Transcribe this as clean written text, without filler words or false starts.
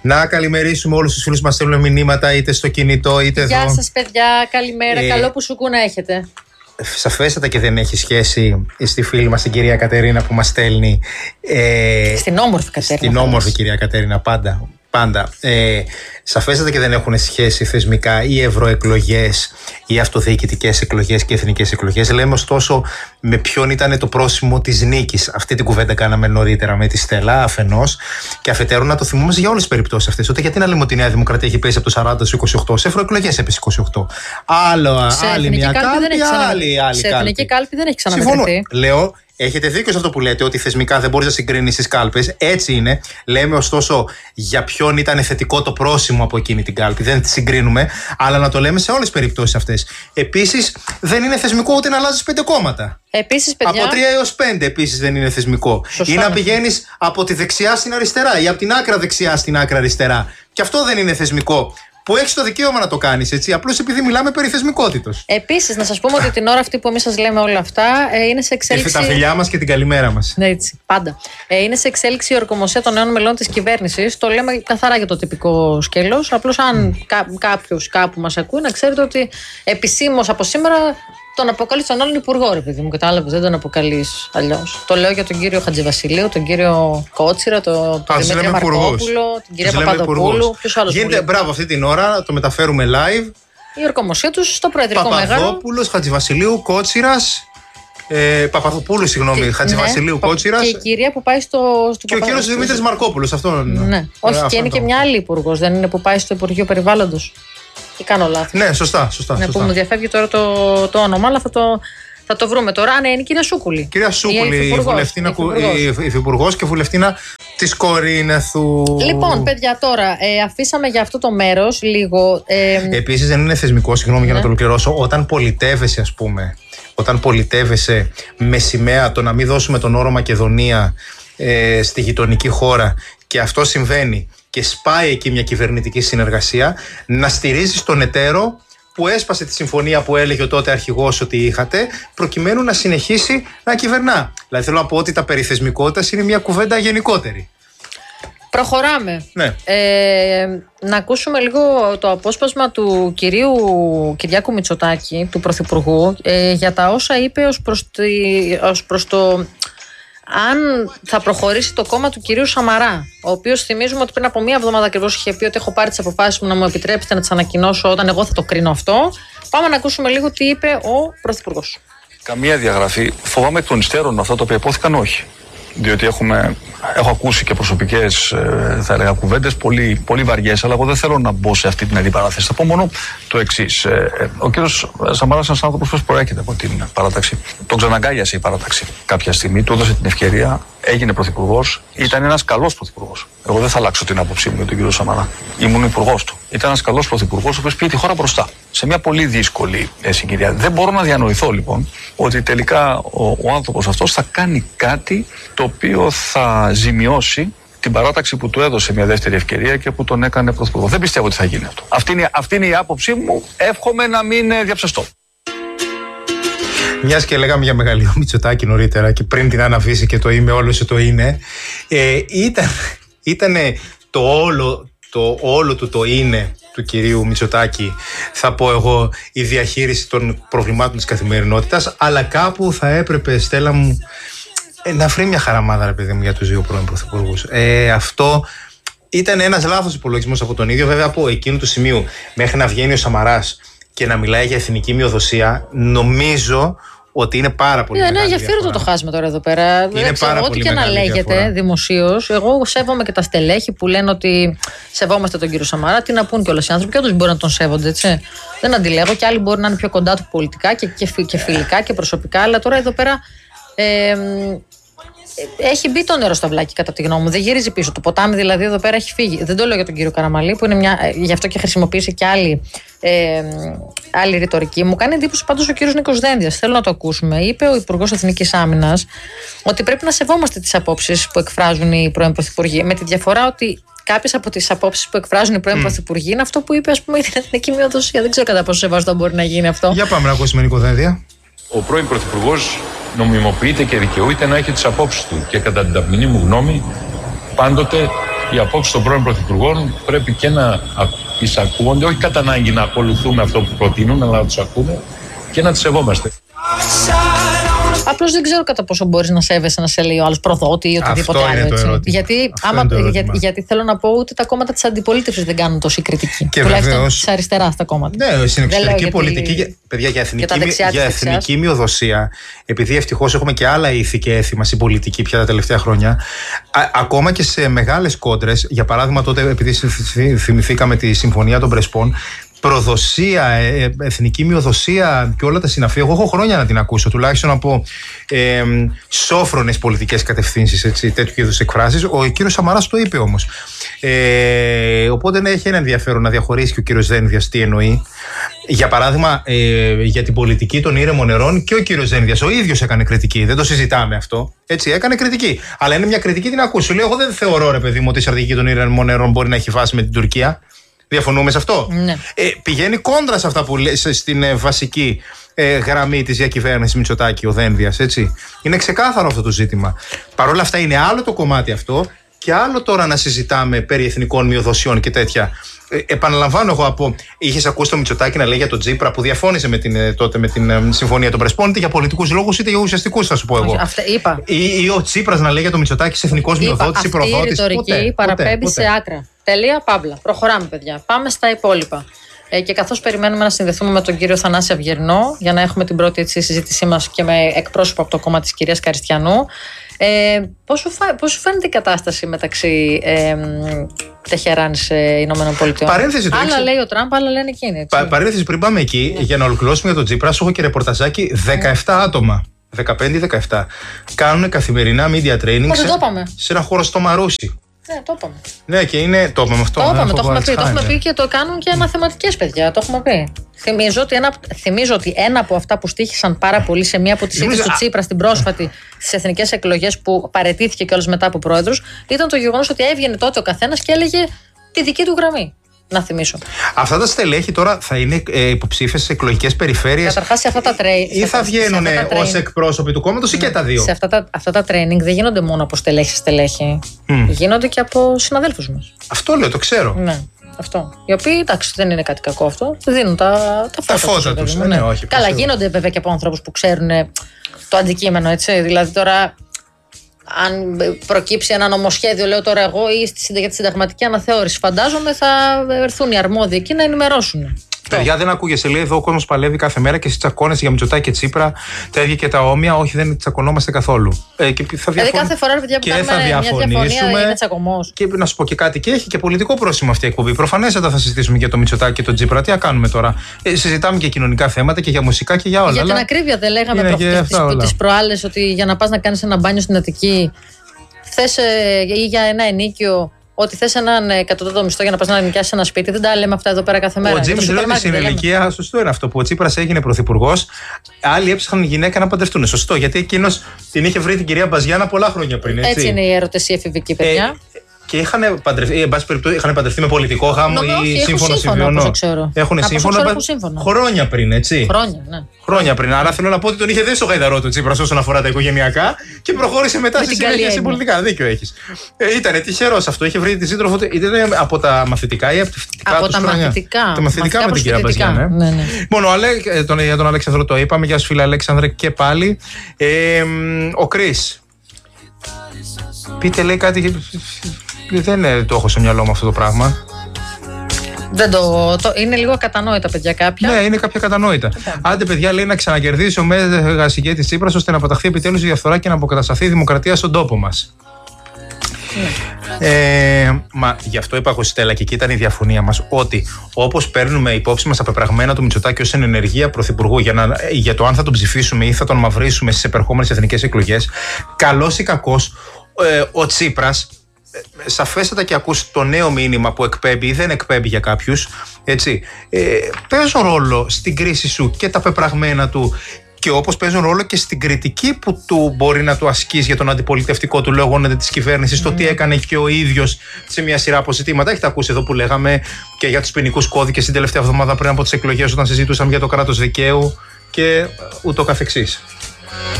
Να καλημερίσουμε όλους τους φίλους που μας στέλνουν μηνύματα, είτε στο κινητό είτε εδώ. Γεια σας, παιδιά. Καλημέρα. Καλό που σου να έχετε. Σαφέστατα και δεν έχει σχέση στη φίλη μας την κυρία Κατερίνα που μας στέλνει. Στην όμορφη Κατερίνα. Στην όμορφη κυρία Κατερίνα, πάντα. Σαφέστατα και δεν έχουν σχέση θεσμικά οι ευρωεκλογές, οι αυτοδιοικητικές εκλογές και εθνικές εκλογές. Λέμε ωστόσο με ποιον ήταν το πρόσημο της νίκης. Αυτή την κουβέντα κάναμε νωρίτερα με τη Στέλλα αφενός, και αφετέρου να το θυμόμαστε για όλες τις περιπτώσεις αυτές. Ούτε γιατί να λέμε ότι η Νέα Δημοκρατία έχει πέσει από το 40 στο 28, σε ευρωεκλογές έπεσε 28. Άλλη μια κάλπη, άλλη κάλπη. Σε εθνική κάλπη δεν έχει ξαναμετρηθεί. Λέω. Έχετε δίκιο σε αυτό που λέτε, ότι θεσμικά δεν μπορείς να συγκρίνεις τις κάλπες. Έτσι είναι. Λέμε ωστόσο για ποιον ήταν θετικό το πρόσημο από εκείνη την κάλπη. Δεν τη συγκρίνουμε, αλλά να το λέμε σε όλες τις περιπτώσεις αυτές. Επίσης, δεν είναι θεσμικό ούτε να αλλάζεις 5 κόμματα. Επίσης, παιδιά. Από 3 έως 5 επίσης δεν είναι θεσμικό. Σωστά. Ή να πηγαίνεις από τη δεξιά στην αριστερά ή από την άκρα δεξιά στην άκρα αριστερά. Και αυτό δεν είναι θεσμικό. Που έχεις το δικαίωμα να το κάνεις, έτσι. Απλώς επειδή μιλάμε περί θεσμικότητος. Επίσης, να σας πούμε ότι την ώρα αυτή που εμείς σας λέμε όλα αυτά, είναι σε εξέλιξη. Τα φιλιά μας και την καλημέρα μας. Ναι, έτσι, πάντα. Είναι σε εξέλιξη η ορκομοσία των νέων μελών της κυβέρνησης. Το λέμε καθαρά για το τυπικό σκέλος. Απλώς, αν κάποιος κάπου μας ακούει, να ξέρετε ότι επισήμως από σήμερα τον αποκαλείς τον άλλον υπουργό, ρε παιδί μου. Κατάλαβες, δεν τον αποκαλείς αλλιώς. Το λέω για τον κύριο Χατζηβασιλείου, τον κύριο Κότσιρα, τον Δημήτρη Μαρκόπουλο, την κυρία Παπαδοπούλου. Ποιος άλλος? Γίνεται μπράβο αυτή την ώρα, το μεταφέρουμε live. Η ορκομοσία τους στο Προεδρικό Μέγαρο. Παπαδόπουλος, Χατζηβασιλείου, Κότσιρας. Παπαδοπούλου, συγγνώμη, Χατζηβασιλείου, Κότσιρας. Και η κυρία που πάει στο και ο κύριος Δημήτρης Μαρκόπουλος. Ναι. Όχι, και είναι και μια άλλη υπουργός, δεν είναι, που πάει στο Υπουργείο Περιβάλλοντος. Ή κάνω λάθος? Ναι, σωστά. Ναι, που μου διαφεύγει τώρα το όνομα, αλλά θα το βρούμε τώρα. Ναι, είναι η κυρία Σούκουλη. Κυρία Σούκουλη, η υφυπουργός και βουλευτήνα της Κορίνεθου. Λοιπόν, παιδιά, τώρα αφήσαμε για αυτό το μέρος λίγο. Επίσης, δεν είναι θεσμικό, συγγνώμη για να το ολοκληρώσω, όταν πολιτεύεσαι, ας πούμε. Όταν πολιτεύεσαι με σημαία το να μην δώσουμε τον όρο Μακεδονία στη γειτονική χώρα, και αυτό συμβαίνει και σπάει εκεί μια κυβερνητική συνεργασία, να στηρίζεις τον εταίρο που έσπασε τη συμφωνία που έλεγε ο τότε αρχηγός ότι είχατε, προκειμένου να συνεχίσει να κυβερνά. Δηλαδή θέλω να πω ότι τα περί θεσμικότητας είναι μια κουβέντα γενικότερη. Προχωράμε. Ναι. Να ακούσουμε λίγο το απόσπασμα του κυρίου Κυριάκου Μητσοτάκη, του Πρωθυπουργού, για τα όσα είπε ως προς το αν θα προχωρήσει το κόμμα του κυρίου Σαμαρά, ο οποίος θυμίζουμε ότι πριν από μία εβδομάδα ακριβώς είχε πει ότι έχω πάρει τις αποφάσεις μου, να μου επιτρέψετε να τις ανακοινώσω όταν εγώ θα το κρίνω αυτό. Πάμε να ακούσουμε λίγο τι είπε ο Πρωθυπουργός. Καμία διαγραφή. Φοβάμαι εκ των υστέρων αυτά τα οποία υπόθηκαν, όχι. Διότι έχω ακούσει και προσωπικές, θα έλεγα, κουβέντες πολύ βαριές, αλλά εγώ δεν θέλω να μπω σε αυτή την αντιπαράθεση. Θα πω μόνο το εξής. Ο κύριος Σαμαράς είναι ένας άνθρωπος που προέρχεται από την παράταξη. Τον ξαναγκάλιασε η παράταξη κάποια στιγμή, του έδωσε την ευκαιρία, έγινε πρωθυπουργός. Ήταν ένας καλός πρωθυπουργός. Εγώ δεν θα αλλάξω την άποψή μου για τον κύριο Σαμαρά. Ήμουν υπουργός του. Ήταν ένας καλός πρωθυπουργός, ο οποίος πήγε τη χώρα μπροστά. Σε μια πολύ δύσκολη συγκυρία. Δεν μπορώ να διανοηθώ λοιπόν ότι τελικά ο άνθρωπος αυτός θα κάνει κάτι το οποίο θα ζημιώσει την παράταξη που του έδωσε μια δεύτερη ευκαιρία και που τον έκανε πρωθυπουργό. Δεν πιστεύω ότι θα γίνει αυτό. Αυτή είναι η άποψή μου. Εύχομαι να μην διαψευστώ. Μιας και λέγαμε για Μεγαλείο Μητσοτάκη νωρίτερα και πριν την αναβήσει και το είμαι όλο το είναι, ήταν το όλο του το είναι του κυρίου Μητσοτάκη, θα πω εγώ, η διαχείριση των προβλημάτων της καθημερινότητας, αλλά κάπου θα έπρεπε, Στέλλα μου, να βρει μια χαραμάδα, ρε παιδί μου, για τους δύο πρώην πρωθυπουργούς. Αυτό ήταν ένας λάθος υπολογισμός από τον ίδιο, βέβαια από εκείνου του σημείου μέχρι να βγαίνει ο Σαμαράς και να μιλάει για εθνική μειοδοσία, νομίζω ότι είναι πάρα πολύ μεγάλη διαφορά. Είναι ενδιαφέρον το χάσουμε τώρα εδώ πέρα. Είναι πάρα ό,τι πολύ και να λέγεται διαφορά. Δημοσίως, εγώ σέβομαι και τα στελέχη που λένε ότι σεβόμαστε τον κύριο Σαμαρά. Τι να πούν κιόλας οι άνθρωποι, και όντως μπορεί να τον σέβονται, έτσι. Δεν αντιλέγω, και άλλοι μπορεί να είναι πιο κοντά του πολιτικά και φιλικά και προσωπικά, αλλά τώρα εδώ πέρα. Έχει μπει το νερό στο βλάκι, κατά τη γνώμη μου. Δεν γυρίζει πίσω. Το ποτάμι δηλαδή εδώ πέρα έχει φύγει. Δεν το λέω για τον κύριο Καραμαλή, που είναι γι' αυτό και χρησιμοποίησε και άλλη ρητορική. Μου κάνει εντύπωση πάντως ο κύριος Νίκος Δένδιας. Θέλω να το ακούσουμε. Είπε ο Υπουργός Εθνικής Άμυνας ότι πρέπει να σεβόμαστε τις απόψεις που εκφράζουν οι πρώην πρωθυπουργοί. Με τη διαφορά ότι κάποιες από τις απόψεις που εκφράζουν οι πρώην πρωθυπουργοί είναι αυτό που είπε, ας πούμε, η εθνική μειοδοσία. Δεν ξέρω κατά πόσο σεβαστό μπορεί να γίνει αυτό. Για πάμε να ακούσουμε Νίκο Δένδια. Ο πρώην πρωθυπουργός νομιμοποιείται και δικαιούται να έχει τις απόψεις του και κατά την ταπεινή μου γνώμη πάντοτε οι απόψεις των πρώην πρωθυπουργών πρέπει και να εισακούονται, όχι κατά ανάγκη να ακολουθούμε αυτό που προτείνουν, αλλά να τους ακούμε και να τις σεβόμαστε. Απλώς δεν ξέρω κατά πόσο μπορείς να σέβεσαι να σε λέει ο άλλος προδότη ή οτιδήποτε άλλο. Γιατί θέλω να πω ότι τα κόμματα της αντιπολίτευσης δεν κάνουν τόση κριτική. Και τουλάχιστον της αριστεράς τα κόμματα. Ναι, στην εξωτερική πολιτική, παιδιά, για εθνική μειοδοσία, επειδή ευτυχώς έχουμε και άλλα ήθη και έθιμα στην πολιτική πια τα τελευταία χρόνια, ακόμα και σε μεγάλες κόντρες, για παράδειγμα τότε, επειδή θυμηθήκαμε τη Συμφωνία των Πρεσπών, προδοσία, εθνική μειοδοσία και όλα τα συναφή. Εγώ έχω χρόνια να την ακούσω, τουλάχιστον από σόφρονες πολιτικές κατευθύνσεις, τέτοιου είδους εκφράσεις. Ο κύριος Σαμαράς το είπε όμως. Οπότε ναι, έχει ένα ενδιαφέρον να διαχωρίσει και ο κύριος Δένδιας τι εννοεί. Για παράδειγμα, για την πολιτική των ήρεμων νερών και ο κύριος Δένδιας ο ίδιος έκανε κριτική. Δεν το συζητάμε αυτό. Έτσι, έκανε κριτική. Αλλά είναι μια κριτική την ακούσω. Λέω, εγώ δεν θεωρώ, ρε παιδί μου, ότι η στρατηγική των ήρεμων νερών μπορεί να έχει βάση με την Τουρκία. Διαφωνούμε σε αυτό. Ναι. Πηγαίνει κόντρα σε αυτά που λέει στην βασική γραμμή της διακυβέρνησης Μητσοτάκη, ο Δένδιας, έτσι. Είναι ξεκάθαρο αυτό το ζήτημα. Παρ' όλα αυτά είναι άλλο το κομμάτι αυτό και άλλο τώρα να συζητάμε περί εθνικών μειοδοσιών και τέτοια. Επαναλαμβάνω εγώ είχες ακούσει το Μητσοτάκη να λέει για τον Τσίπρα που διαφώνησε τότε με την Συμφωνία των Πρεσπών, είτε για πολιτικούς λόγους είτε για ουσιαστικούς, θα σου πω εγώ. Ή ο Τσίπρας να λέει για τον Μητσοτάκη σε εθνικός μειοδότης ή προδότης. Αυτή η ρητορική παραπέμπει σε άκρα. Τελεία, παύλα. Προχωράμε, παιδιά. Πάμε στα υπόλοιπα. Και καθώς περιμένουμε να συνδεθούμε με τον κύριο Θανάση Αυγερνό για να έχουμε την πρώτη συζήτησή μας και με εκπρόσωπο από το κόμμα της κυρίας Καριστιανού, πώς σου φαίνεται η κατάσταση μεταξύ Τεχεράνης Ηνωμένων Πολιτειών? Άλλα λέει ο Τραμπ, άλλα λένε εκείνοι. Παρένθεση πριν πάμε εκεί, για να ολοκληρώσουμε για τον Τσίπρα, σου έχω και ρεπορταζάκι 17 άτομα. 15-17 κάνουν καθημερινά media training σε ένα χώρο στο Μαρούσι. Ναι, το είπαμε. Ναι, και είναι. Το είπαμε αυτό. Το έχουμε πει και το κάνουν και αναθεματικές, παιδιά. Το έχουμε πει. Θυμίζω ότι ένα από αυτά που στοίχησαν πάρα πολύ σε μία από τις ήττες του Τσίπρα στην πρόσφατη στις εθνικές εκλογές που παραιτήθηκε κιόλας μετά από πρόεδρους ήταν το γεγονός ότι έβγαινε τότε ο καθένας και έλεγε τη δική του γραμμή. Να θυμίσω. Αυτά τα στελέχη τώρα θα είναι υποψήφιες σε εκλογικές περιφέρειες. Καταρχάς σε αυτά τα ή θα βγαίνουν ως εκπρόσωποι του κόμματος ή και τα δύο. Σε αυτά τα training δεν γίνονται μόνο από στελέχη σε στελέχη. Γίνονται και από συναδέλφους μας. Αυτό λέω, το ξέρω. Ναι. Αυτό. Οι οποίοι, εντάξει, δεν είναι κάτι κακό αυτό. Δίνουν τα φώτα τους. Ναι. Όχι, καλά, γίνονται βέβαια και από ανθρώπους που ξέρουν το αντικείμενο, έτσι. Δηλαδή τώρα, αν προκύψει ένα νομοσχέδιο, λέω τώρα εγώ, ή για τη συνταγματική αναθεώρηση, φαντάζομαι θα έρθουν οι αρμόδιοι εκεί να ενημερώσουν. Παιδιά, δεν ακούγεσαι, λέει εδώ ο κόσμος παλεύει κάθε μέρα και εσύ τσακώνεσαι για Μητσοτάκη και Τσίπρα, τα ίδια και τα όμοια. Όχι, δεν τσακωνόμαστε καθόλου. Δηλαδή, κάθε φορά παιδιά, που κάνουμε μια διαφωνία είναι τσακωμός. Και να σου πω και κάτι, και έχει και πολιτικό πρόσημο αυτή η εκπομπή. Προφανέστατα θα συζητήσουμε για το Μητσοτάκη και τον Τσίπρα. Τι να κάνουμε τώρα. Συζητάμε και κοινωνικά θέματα και για μουσικά και για όλα. Για την ακρίβεια, δεν λέγαμε τις προάλλες ότι για να πας να κάνεις ένα μπάνιο στην Αττική, θες ή για ένα ενίκιο. Ότι θες έναν εκατοντάδο μισθό για να πας να νοικιάσεις ένα σπίτι, δεν τα λέμε αυτά εδώ πέρα κάθε μέρα. Ο Τζίμις λέει ότι στην ηλικία, σωστό είναι αυτό που ο Τσίπρας έγινε πρωθυπουργός. Άλλοι έψαχναν γυναίκα να παντρευτούν. Σωστό, γιατί εκείνος την είχε βρει την κυρία Μπαζιάνα πολλά χρόνια πριν. Έτσι είναι η ερωτεσία εφηβική, παιδιά. Και είχαν παντρευτεί με πολιτικό γάμο ή σύμφωνο συμβιώνω. Έχουν σύμφωνο χρόνια πριν, έτσι. Χρόνια πριν. Άρα θέλω να πω ότι τον είχε δέσει στο γαϊδαρό του Τσίπρας όσον αφορά τα οικογενειακά και προχώρησε μετά στη συνέχεια σε πολιτικά. Δίκιο έχεις. Ήταν τυχερός αυτό. Είχε βρει τη σύντροφο του. Ήταν από τα μαθητικά ή από τα φοιτητικά του χρόνια? Τα μαθητικά με την κυρία Μπαζιάνα. Μόνο για τον Αλέξανδρο το είπαμε. Γεια σου, φίλε Αλέξανδρε, και πάλι. Ο Κρίς. Πείτε, λέει κάτι. Δεν το έχω στο μυαλό μου αυτό το πράγμα. Είναι λίγο ακατανόητα, παιδιά, κάποια. Ναι, είναι κάποια κατανόητα. Άντε, παιδιά, λέει να ξανακερδίσει ο μέγας ηγέτης Τσίπρας ώστε να αποταχθεί επιτέλους η διαφθορά και να αποκατασταθεί η δημοκρατία στον τόπο μας. Μα γι' αυτό είπα εγώ, Στέλλα, και εκεί ήταν η διαφωνία μας. Ότι όπως παίρνουμε υπόψη μας τα πεπραγμένα του Μητσοτάκη ως ενεργεία πρωθυπουργού για το αν θα τον ψηφίσουμε ή θα τον μαυρίσουμε στις επερχόμενες εθνικές εκλογές, καλός ή κακός, ο Τσίπρας. Σαφέστατα και ακούς το νέο μήνυμα που εκπέμπει ή δεν εκπέμπει για κάποιους, έτσι, παίζουν ρόλο στην κρίση σου και τα πεπραγμένα του, και όπως παίζουν ρόλο και στην κριτική που του μπορεί να του ασκείς για τον αντιπολιτευτικό του λόγο της κυβέρνησης, το τι έκανε και ο ίδιος σε μια σειρά από ζητήματα. Έχετε ακούσει εδώ που λέγαμε και για τους ποινικούς κώδικες την τελευταία εβδομάδα πριν από τις εκλογές, όταν συζητούσαμε για το κράτος δικαίου και ούτω καθεξής.